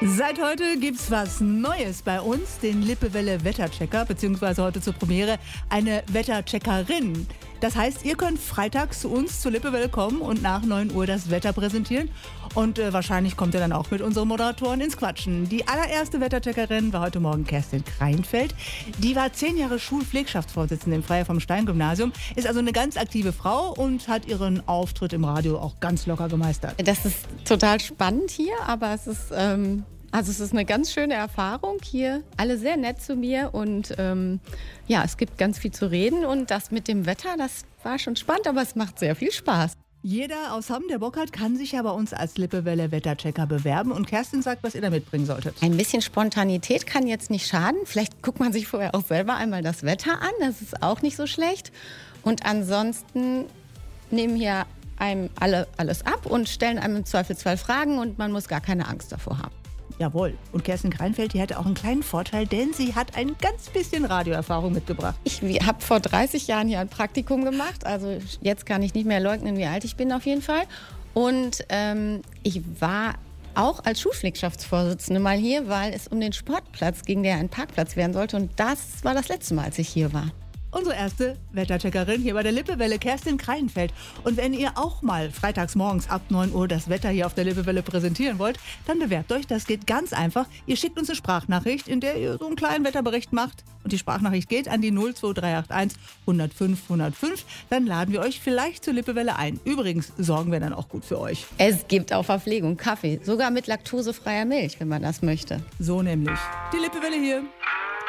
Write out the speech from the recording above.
Seit heute gibt's was Neues bei uns, den Lippewelle Wetterchecker, beziehungsweise heute zur Premiere eine Wettercheckerin. Das heißt, ihr könnt freitags zu uns zur Lippewelle kommen und nach 9 Uhr das Wetter präsentieren. Und wahrscheinlich kommt ihr dann auch mit unseren Moderatoren ins Quatschen. Die allererste Wettercheckerin war heute Morgen Kerstin Kreinfeld. Die war 10 Jahre Schulpflegschaftsvorsitzende im Freiherr vom Stein Gymnasium, ist also eine ganz aktive Frau und hat ihren Auftritt im Radio auch ganz locker gemeistert. Das ist total spannend hier, aber es ist eine ganz schöne Erfahrung hier. Alle sehr nett zu mir und es gibt ganz viel zu reden. Und das mit dem Wetter, das war schon spannend, aber es macht sehr viel Spaß. Jeder aus Hamm, der Bock hat, kann sich ja bei uns als Lippewelle Wetterchecker bewerben. Und Kerstin sagt, was ihr da mitbringen solltet. Ein bisschen Spontanität kann jetzt nicht schaden. Vielleicht guckt man sich vorher auch selber einmal das Wetter an. Das ist auch nicht so schlecht. Und ansonsten nehmen hier einem alle alles ab und stellen einem im Zweifelsfall Fragen und man muss gar keine Angst davor haben. Jawohl. Und Kerstin Kreinfeld, die hätte auch einen kleinen Vorteil, denn sie hat ein ganz bisschen Radioerfahrung mitgebracht. Ich habe vor 30 Jahren hier ein Praktikum gemacht. Also jetzt kann ich nicht mehr leugnen, wie alt ich bin auf jeden Fall. Und ich war auch als Schulpflegschaftsvorsitzende mal hier, weil es um den Sportplatz ging, der ein Parkplatz werden sollte. Und das war das letzte Mal, als ich hier war. Unsere erste Wettercheckerin hier bei der Lippewelle, Kerstin Kreinfeld. Und wenn ihr auch mal freitags morgens ab 9 Uhr das Wetter hier auf der Lippewelle präsentieren wollt, dann bewerbt euch. Das geht ganz einfach. Ihr schickt uns eine Sprachnachricht, in der ihr so einen kleinen Wetterbericht macht. Und die Sprachnachricht geht an die 02381 105 105. Dann laden wir euch vielleicht zur Lippewelle ein. Übrigens sorgen wir dann auch gut für euch. Es gibt auch Verpflegung, Kaffee, sogar mit laktosefreier Milch, wenn man das möchte. So nämlich. Die Lippewelle hier.